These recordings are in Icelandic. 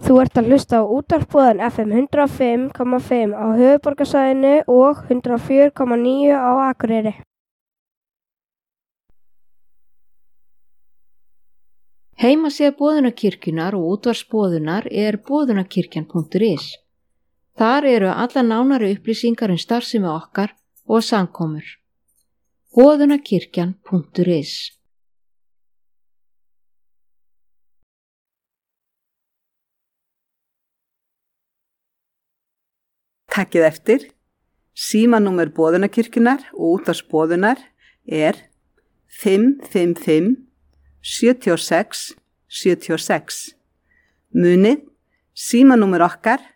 Þú ert að hlusta á útvarpsboðan FM 105,5 á höfuðborgarsvæðinu og 104,9 á Akureyri. Heimasíða Boðunarkirkjunnar og útvarpsboðunar boðunarkirkjan.is. Þar eru allar nánari upplýsingar starfsemi okkar og samkomur. Boðunarkirkjan.is. Takkið eftir, símanúmer Boðunarkirkjunnar og útvarpsboðunar 555 76 76. Munið, símanúmer okkar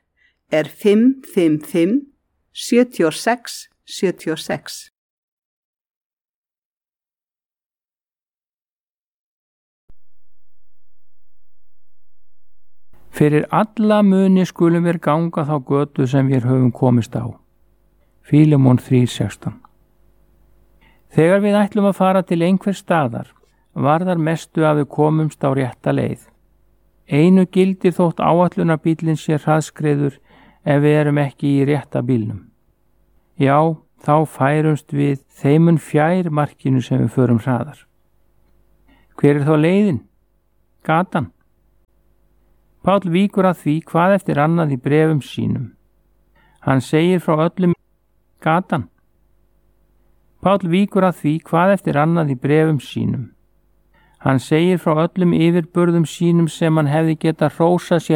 555 76 76. Fyrir alla muni skulum við ganga þá götu sem við höfum komist á. Fílemon 3:16. Þegar við ætlum að fara til einhvers staðar, varðar mestu að við komumst á rétta leið. Einu gildir þótt áætlunarbíllinn sé hraðskreiður ef við erum ekki í rétta bílnum. Já, þá færumst við þeimun fjær markinu sem við förum hraðar. Hver þá leiðin? Gatan. Páll víkur að því hvað eftir annað í bréfum sínum. Hann segir frá öllum gatan. Páll víkur að því hvað eftir annað í bréfum sínum. Hann segir frá öllum yfirburðum sínum sem hann hefði getað hrósað sér